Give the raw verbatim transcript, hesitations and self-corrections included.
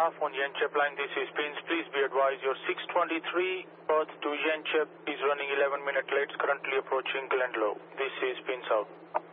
half on Yanchep line. This is Pins. Please be advised your six twenty-three path to Yanchep is running eleven minute late, currently approaching Glendalough. This is Pins out.